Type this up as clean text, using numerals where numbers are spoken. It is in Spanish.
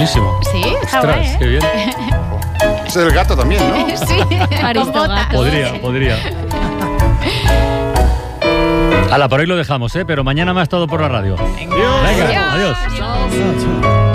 buenísimo. Sí, está Ostras, guay, ¿eh? qué bien. Es el gato también, ¿no? Sí, con botas. Podría. Hala, por hoy lo dejamos, pero mañana más todo por la radio. Venga, Venga, adiós. adiós.